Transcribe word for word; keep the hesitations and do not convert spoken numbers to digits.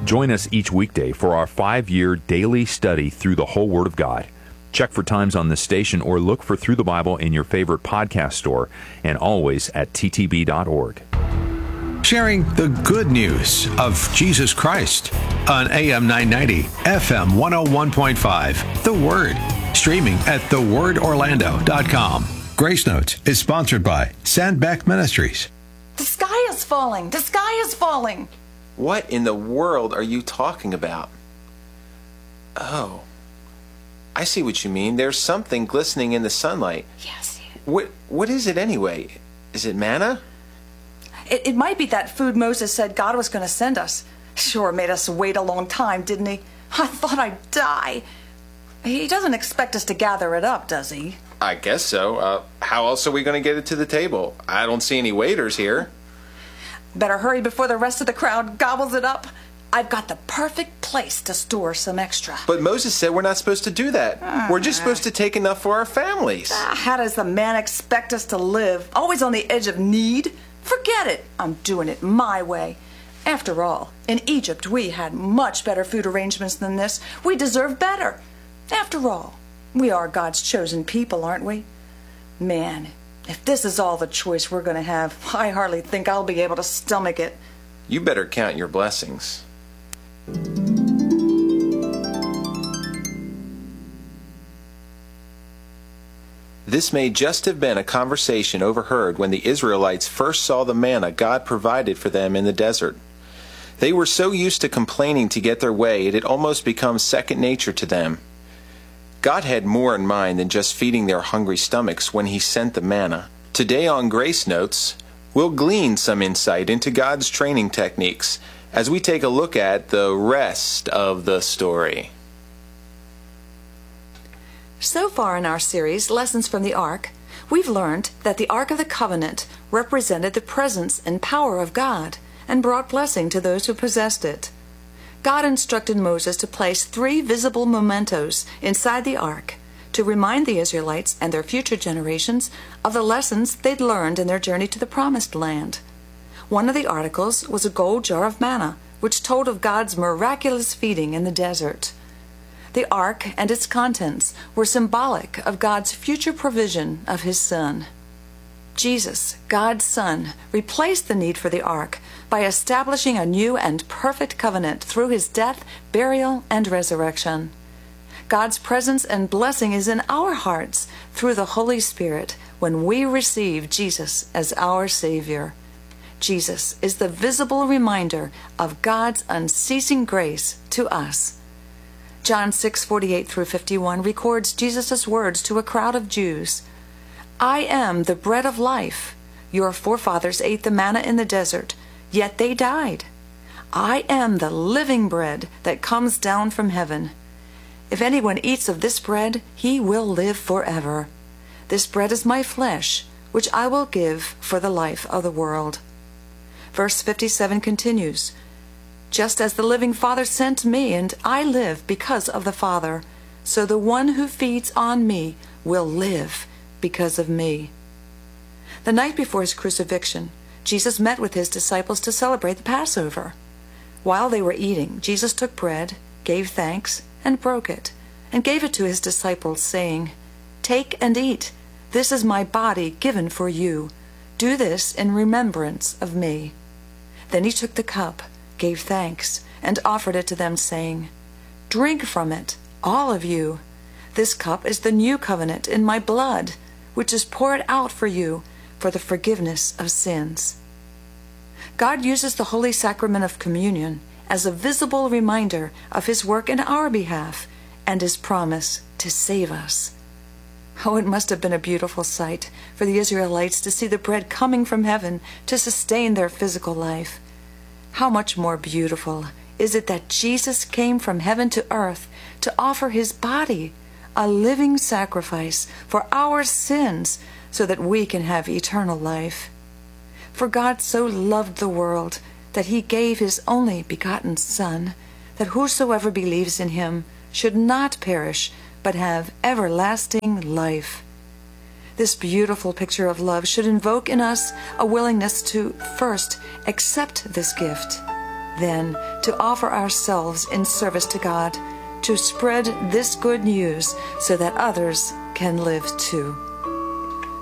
Join us each weekday for our five-year daily study through the whole Word of God. Check for times on this station or look for Through the Bible in your favorite podcast store and always at t t b dot org. Sharing the good news of Jesus Christ on A M nine ninety, F M one oh one point five. The Word. Streaming at the word orlando dot com. Grace Notes is sponsored by Sandbeck Ministries. The sky is falling. The sky is falling. What in the world are you talking about? Oh, I see what you mean. There's something glistening in the sunlight. Yes. What What is it anyway? Is it manna? It, it might be that food Moses said God was going to send us. Sure made us wait a long time, didn't he? I thought I'd die. He doesn't expect us to gather it up, does he? I guess so. Uh, how else are we going to get it to the table? I don't see any waiters here. Better hurry before the rest of the crowd gobbles it up. I've got the perfect place to store some extra. But Moses said we're not supposed to do that. Uh, we're just supposed to take enough for our families. Uh, how does the man expect us to live? Always on the edge of need? Forget it. I'm doing it my way. After all, in Egypt we had much better food arrangements than this. We deserve better. After all, we are God's chosen people, aren't we? Man, if this is all the choice we're going to have, I hardly think I'll be able to stomach it. You better count your blessings. This may just have been a conversation overheard when the Israelites first saw the manna God provided for them in the desert. They were so used to complaining to get their way, it had almost become second nature to them. God had more in mind than just feeding their hungry stomachs when He sent the manna. Today on Grace Notes, we'll glean some insight into God's training techniques as we take a look at the rest of the story. So far in our series, Lessons from the Ark, we've learned that the Ark of the Covenant represented the presence and power of God and brought blessing to those who possessed it. God instructed Moses to place three visible mementos inside the Ark to remind the Israelites and their future generations of the lessons they'd learned in their journey to the Promised Land. One of the articles was a gold jar of manna, which told of God's miraculous feeding in the desert. The ark and its contents were symbolic of God's future provision of His Son. Jesus, God's Son, replaced the need for the ark by establishing a new and perfect covenant through His death, burial, and resurrection. God's presence and blessing is in our hearts through the Holy Spirit when we receive Jesus as our Savior. Jesus is the visible reminder of God's unceasing grace to us. John six forty-eight through fifty-one records Jesus' words to a crowd of Jews. I am the bread of life. Your forefathers ate the manna in the desert, yet they died. I am the living bread that comes down from heaven. If anyone eats of this bread, he will live forever. This bread is my flesh, which I will give for the life of the world. Verse fifty-seven continues, just as the living Father sent me, and I live because of the Father, so the one who feeds on me will live because of me. The night before His crucifixion, Jesus met with His disciples to celebrate the Passover. While they were eating, Jesus took bread, gave thanks, and broke it, and gave it to His disciples, saying, Take and eat. This is my body given for you. Do this in remembrance of me. Then He took the cup, gave thanks, and offered it to them, saying, Drink from it, all of you. This cup is the new covenant in my blood, which is poured out for you for the forgiveness of sins. God uses the holy sacrament of communion as a visible reminder of His work in our behalf and His promise to save us. Oh, it must have been a beautiful sight for the Israelites to see the bread coming from heaven to sustain their physical life. How much more beautiful is it that Jesus came from heaven to earth to offer His body, a living sacrifice for our sins, so that we can have eternal life. For God so loved the world that He gave His only begotten Son, that whosoever believes in Him should not perish, but have everlasting life. This beautiful picture of love should invoke in us a willingness to first accept this gift, then, to offer ourselves in service to God, to spread this good news so that others can live too.